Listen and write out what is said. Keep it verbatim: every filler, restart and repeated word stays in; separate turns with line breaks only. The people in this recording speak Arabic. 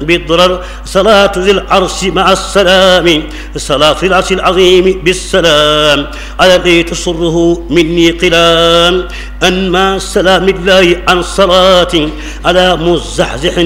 بالضرر صلاة ذي العرش مع السلام صلاة ذي العرش العظيم بالسلام على الذي تسره مني قلام أنما سلام الله عن صلاة على مزحزح